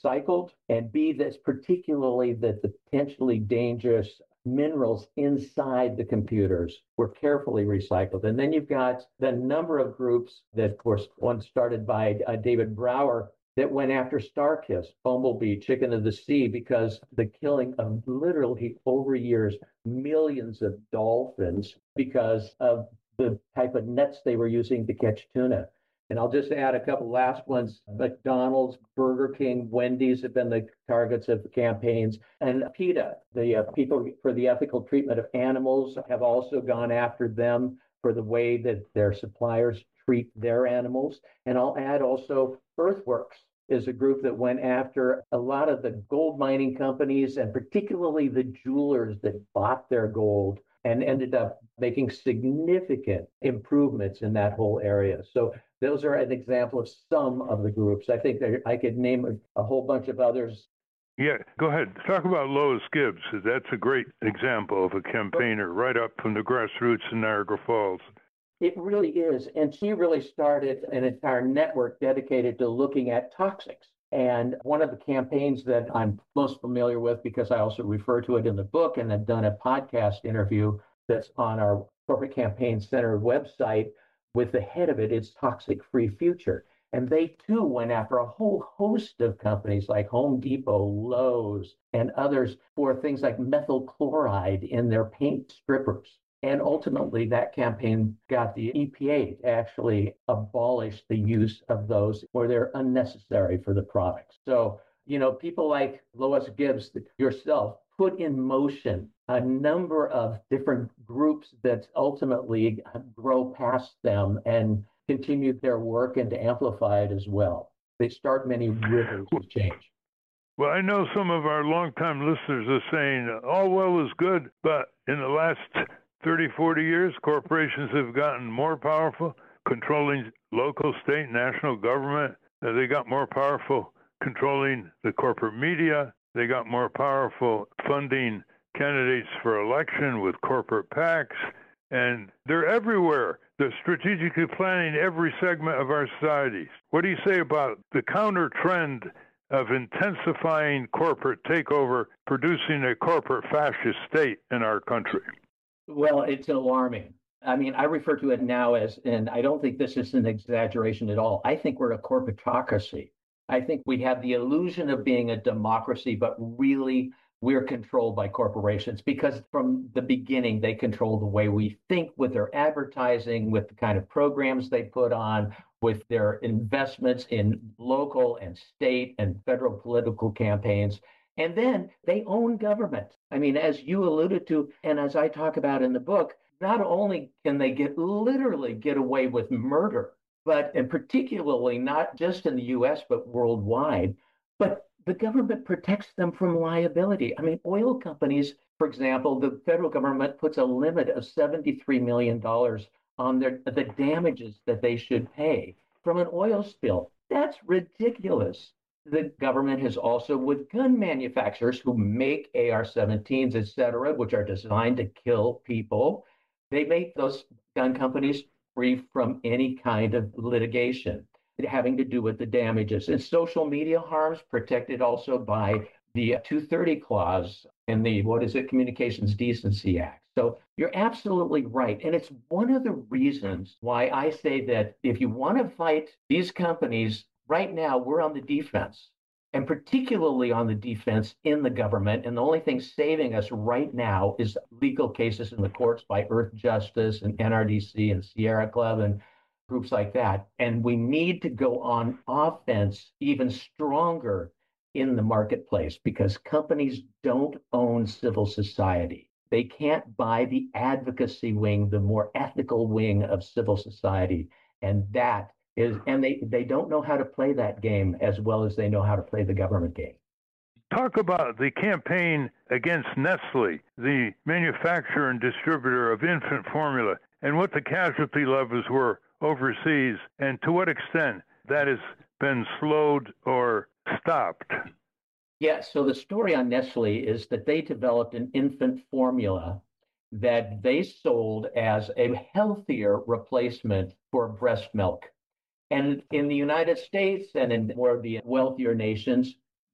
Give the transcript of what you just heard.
recycled, and B, that's particularly that the potentially dangerous minerals inside the computers were carefully recycled. And then you've got the number of groups that, of course, one started by David Brower that went after Starkist, Bumblebee, Chicken of the Sea, because the killing of literally over years millions of dolphins because of the type of nets they were using to catch tuna. And I'll just add a couple last ones. McDonald's, Burger King, Wendy's have been the targets of the campaigns. And PETA, the People for the Ethical Treatment of Animals, have also gone after them for the way that their suppliers treat their animals. And I'll add also Earthworks is a group that went after a lot of the gold mining companies and particularly the jewelers that bought their gold and ended up making significant improvements in that whole area. So those are an example of some of the groups. I think that I could name a whole bunch of others. Yeah, go ahead. Talk about Lois Gibbs. That's a great example of a campaigner right up from the grassroots in Niagara Falls. It really is. And she really started an entire network dedicated to looking at toxics. And one of the campaigns that I'm most familiar with, because I also refer to it in the book and have done a podcast interview that's on our Corporate Campaign Center website, with the head of it, it's Toxic Free Future. And they too went after a whole host of companies like Home Depot, Lowe's, and others for things like methyl chloride in their paint strippers. And ultimately, that campaign got the EPA to actually abolish the use of those where they're unnecessary for the products. So, people like Lois Gibbs, yourself, put in motion a number of different groups that ultimately grow past them and continue their work and to amplify it as well. They start many rivers of change. Well, I know some of our longtime listeners are saying all well is good, but in the last 30, 40 years, corporations have gotten more powerful, controlling local, state, national government. They got more powerful controlling the corporate media. They got more powerful funding candidates for election with corporate PACs. And they're everywhere. They're strategically planning every segment of our society. What do you say about the counter trend of intensifying corporate takeover, producing a corporate fascist state in our country? Well, it's alarming. I mean, I refer to it now as, and I don't think this is an exaggeration at all, I think we're a corporatocracy. I think we have the illusion of being a democracy, but really we're controlled by corporations because from the beginning, they control the way we think with their advertising, with the kind of programs they put on, with their investments in local and state and federal political campaigns. And then they own government. I mean, as you alluded to, and as I talk about in the book, not only can they literally get away with murder, but, and particularly not just in the US, but worldwide, but the government protects them from liability. I mean, oil companies, for example, the federal government puts a limit of $73 million on the damages that they should pay from an oil spill. That's ridiculous. The government has also with gun manufacturers who make AR-17s, et cetera, which are designed to kill people. They make those gun companies free from any kind of litigation having to do with the damages. And social media harms protected also by the 230 clause in the, Communications Decency Act. So you're absolutely right. And it's one of the reasons why I say that if you want to fight these companies, right now we're on the defense, and particularly on the defense in the government. And the only thing saving us right now is legal cases in the courts by Earth Justice and NRDC and Sierra Club and groups like that. And we need to go on offense even stronger in the marketplace because companies don't own civil society. They can't buy the advocacy wing, the more ethical wing of civil society. And that is, and they don't know how to play that game as well as they know how to play the government game. Talk about the campaign against Nestle, the manufacturer and distributor of infant formula, and what the casualty levels were overseas, and to what extent that has been slowed or stopped. Yeah, so the story on Nestle is that they developed an infant formula that they sold as a healthier replacement for breast milk. And in the United States and in more of the wealthier nations,